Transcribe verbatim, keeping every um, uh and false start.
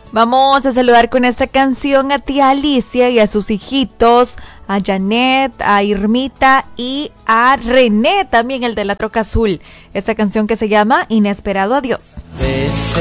Vamos a saludar con esta canción a tía Alicia y a sus hijitos, a Janet, a Irmita y a René, también el de la troca azul. Esta canción que se llama Inesperado Adiós.